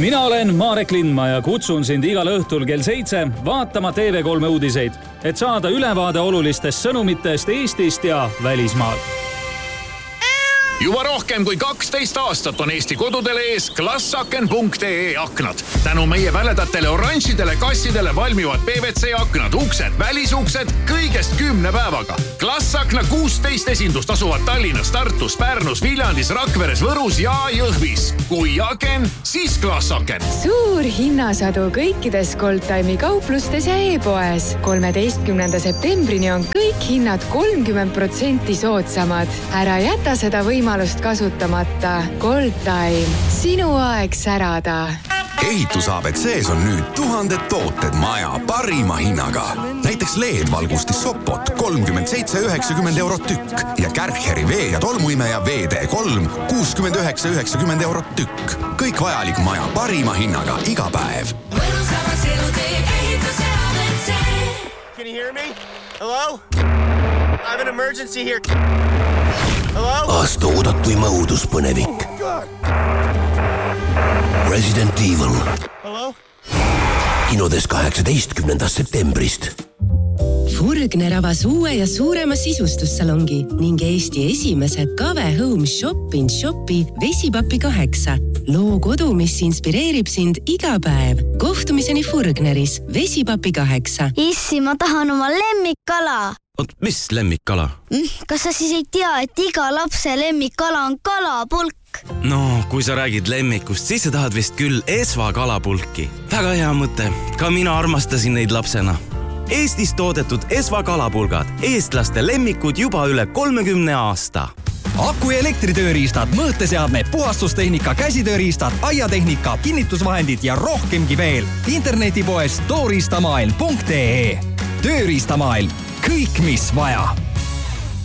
Mina olen Marek Lindma ja kutsun sind igal õhtul kell 7 vaatama TV3 uudiseid, et saada ülevaade olulistest sõnumitest Eestist ja välismaalt. Juba rohkem kui 12 aastat on Eesti kodudele ees klassaken.ee aknad. Tänu meie väledatele oranžidele kassidele valmivad PVC aknad, uksed, välisuksed kõigest 10 päevaga. Klassakna 16 esindust asuvad Tallinnas, Tartus, Pärnus, Viljandis, Rakveres, Võrus ja Jõhvis. Kui aken, siis klassaken. Suur hinnasadu kõikides Goldtime'i kauplustes ja e-poes. 13. septembrini on kõik hinnad 30% soodsamad. Ära jäta seda võimalust kasutamata. Goldtime. Sinu aeg särada. Ehitus ABC-s on nüüd 1000 tooted maja parima hinnaga. Näiteks LED-valgustis Sopot 37,90 € tükk ja Kärcheri vee- ja tolmuimeja VD3 69,90 € tükk. Kõik vajalik maja parima hinnaga iga päev. Can you hear me? Hello? I have an emergency here. Hello? Aasta oodatuima uuduspõnevik. Resident Evil. Hello? Kinodes 18. septembrist. Furgner avas uue ja suurema sisustussalongi ning Eesti esimese Kave Home Shop in Shopi Vesipapi 8. Loo kodu, mis inspireerib sind iga päev. Kohtumiseni Furgneris Vesipapi 8. Issi, ma tahan oma lemmikkala. Oot, mis lemmikkala? Kas sa siis ei tea, et iga lapse lemmikkala on kalapulk? No, kui sa räägid lemmikust, siis sa tahad vist küll Esva kalapulki. Väga hea mõte. Ka mina armastasin neid lapsena. Eestis toodetud Esva kalapulgad. Eestlaste lemmikud juba üle 30 aasta. Aku- ja elektritööriistad, mõõteseadmed, puhastustehnika, käsitööriistad, aiatehnika, kinnitusvahendid ja rohkemgi veel. Internetipoes tooriistamaailm.ee. Tööriistamaailm. Kõik, mis vaja.